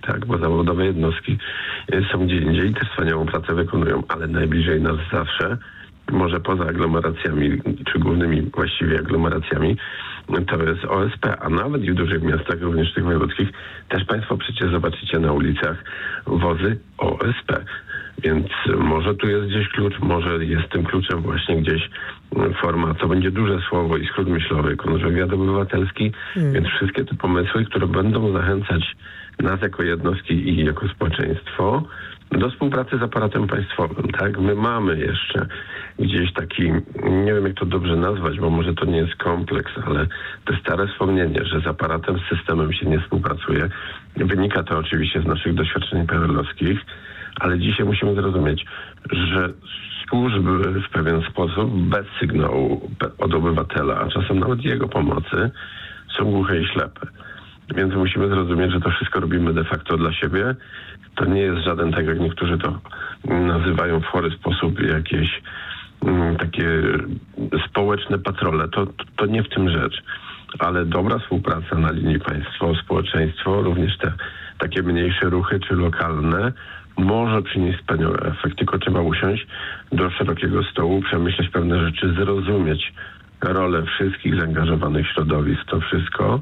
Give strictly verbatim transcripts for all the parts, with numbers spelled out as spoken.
tak, bo zawodowe jednostki są gdzie indziej i też wspaniałą pracę wykonują, ale najbliżej nas zawsze, może poza aglomeracjami, czy głównymi właściwie aglomeracjami, to jest O S P, a nawet i w dużych miastach, również tych wojewódzkich, też państwo przecież zobaczycie na ulicach wozy O S P. Więc może tu jest gdzieś klucz, może jest tym kluczem właśnie gdzieś forma, to będzie duże słowo i skrót myślowy, kontrwywiad obywatelski, hmm. więc wszystkie te pomysły, które będą zachęcać nas jako jednostki i jako społeczeństwo do współpracy z aparatem państwowym, tak? My mamy jeszcze gdzieś taki, nie wiem jak to dobrze nazwać, bo może to nie jest kompleks, ale te stare wspomnienie, że z aparatem, z systemem się nie współpracuje. Wynika to oczywiście z naszych doświadczeń P R L-owskich, ale dzisiaj musimy zrozumieć, że służby w pewien sposób bez sygnału od obywatela, a czasem nawet jego pomocy, są głuche i ślepe. Więc musimy zrozumieć, że to wszystko robimy de facto dla siebie. To nie jest żaden, tak jak niektórzy to nazywają w chory sposób, jakieś mm, takie społeczne patrole. To, to nie w tym rzecz. Ale dobra współpraca na linii państwo-społeczeństwo, również te takie mniejsze ruchy czy lokalne, może przynieść wspaniały efekt. Tylko trzeba usiąść do szerokiego stołu, przemyśleć pewne rzeczy, zrozumieć rolę wszystkich zaangażowanych środowisk w to wszystko,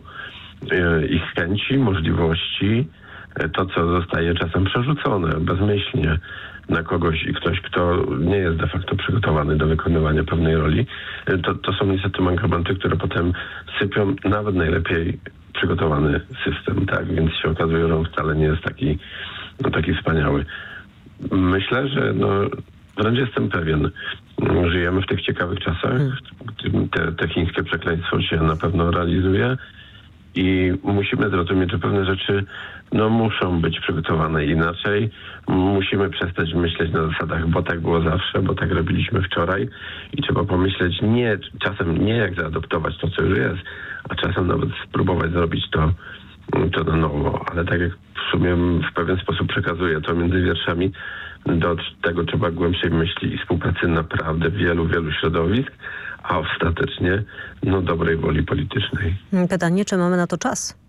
ich chęci, możliwości, to co zostaje czasem przerzucone bezmyślnie na kogoś i ktoś, kto nie jest de facto przygotowany do wykonywania pewnej roli, to, to są niestety mankamenty, które potem sypią nawet najlepiej przygotowany system, tak? Więc się okazuje, że on wcale nie jest taki, no, taki wspaniały. Myślę, że no, wręcz jestem pewien, żyjemy w tych ciekawych czasach, te, te chińskie przekleństwo się na pewno realizuje i musimy zrozumieć, że pewne rzeczy no, muszą być przygotowane inaczej. Musimy przestać myśleć na zasadach, bo tak było zawsze, bo tak robiliśmy wczoraj i trzeba pomyśleć nie, czasem nie jak zaadoptować to, co już jest, a czasem nawet spróbować zrobić to, to na nowo. Ale tak jak w sumie w pewien sposób przekazuję to między wierszami, do tego trzeba głębszej myśli i współpracy naprawdę wielu, wielu środowisk, a ostatecznie no, dobrej woli politycznej. Pytanie, czy mamy na to czas?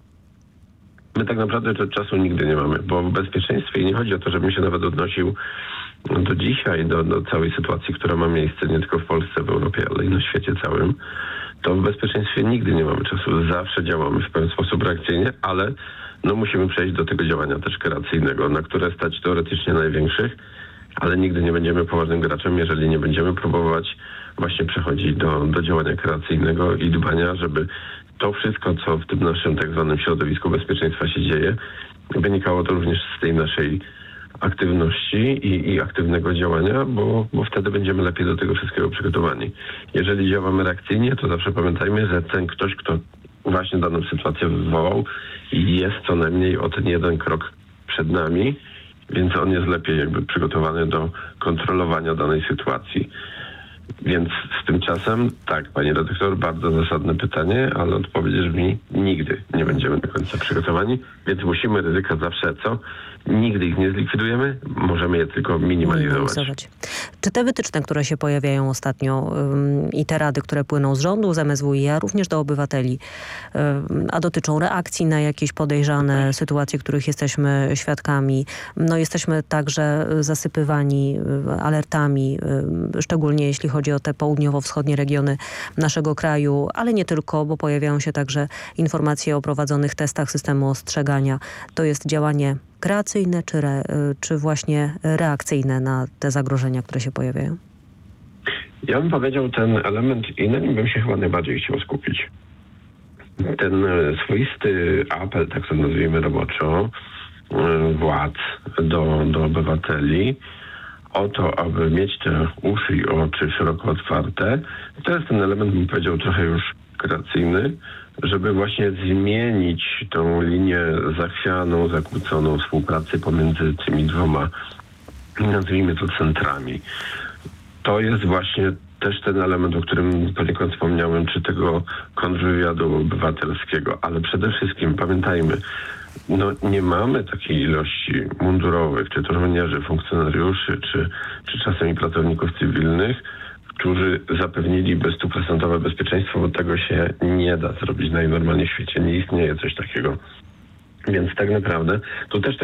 My tak naprawdę to czasu nigdy nie mamy, bo w bezpieczeństwie nie chodzi o to, żebym się nawet odnosił do dzisiaj, do, do całej sytuacji, która ma miejsce nie tylko w Polsce, w Europie, ale i na świecie całym. To w bezpieczeństwie nigdy nie mamy czasu. Zawsze działamy w pewien sposób reakcyjnie, ale no, musimy przejść do tego działania też kreacyjnego, na które stać teoretycznie największych, ale nigdy nie będziemy poważnym graczem, jeżeli nie będziemy próbować właśnie przechodzić do, do działania kreacyjnego i dbania, żeby to wszystko, co w tym naszym tak zwanym środowisku bezpieczeństwa się dzieje, wynikało to również z tej naszej aktywności i, i aktywnego działania, bo, bo wtedy będziemy lepiej do tego wszystkiego przygotowani. Jeżeli działamy reakcyjnie, to zawsze pamiętajmy, że ten ktoś, kto właśnie daną sytuację wywołał, jest co najmniej o ten jeden krok przed nami, więc on jest lepiej jakby przygotowany do kontrolowania danej sytuacji. Więc z tym czasem, tak, panie redaktor, bardzo zasadne pytanie, ale odpowiedź brzmi, nigdy nie będziemy do końca przygotowani, więc musimy ryzyka zawsze co? Nigdy ich nie zlikwidujemy, możemy je tylko minimalizować. minimalizować. Czy te wytyczne, które się pojawiają ostatnio ym, i te rady, które płyną z rządu, z M S W i, a również do obywateli, ym, a dotyczą reakcji na jakieś podejrzane sytuacje, których jesteśmy świadkami, no jesteśmy także zasypywani y, alertami, y, szczególnie jeśli chodzi o te południowo-wschodnie regiony naszego kraju, ale nie tylko, bo pojawiają się także informacje o prowadzonych testach systemu ostrzegania. To jest działanie kreacyjne czy, re, czy właśnie reakcyjne na te zagrożenia, które się pojawiają? Ja bym powiedział ten element i na nim bym się chyba najbardziej chciał skupić. Ten swoisty apel, tak to nazwijmy roboczo, władz do, do obywateli o to, aby mieć te uszy i oczy szeroko otwarte. To jest ten element, bym powiedział, trochę już kreacyjny, żeby właśnie zmienić tą linię zachwianą, zakłóconą współpracy pomiędzy tymi dwoma, nazwijmy to, centrami. To jest właśnie też ten element, o którym poniekąd wspomniałem, czy tego kontrwywiadu obywatelskiego, ale przede wszystkim pamiętajmy, no nie mamy takiej ilości mundurowych, czy to żołnierzy, funkcjonariuszy, czy, czy czasem i pracowników cywilnych, którzy zapewniliby stuprocentowe bezpieczeństwo, bo tego się nie da zrobić najnormalniej w świecie. Nie istnieje coś takiego. Więc tak naprawdę to też